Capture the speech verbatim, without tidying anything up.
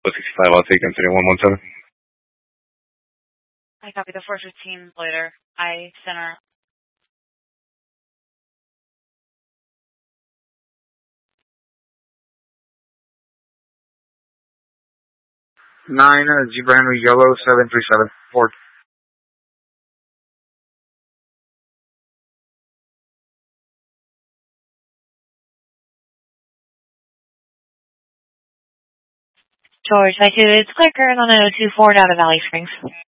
sixty-five, I'll take them to the one one seven. I copy the four fifteen later. I center. Nine, uh, Zebra Henry Yellow, seven three seven, Ford. George, I see it's Clicker on a two four out of Valley Springs.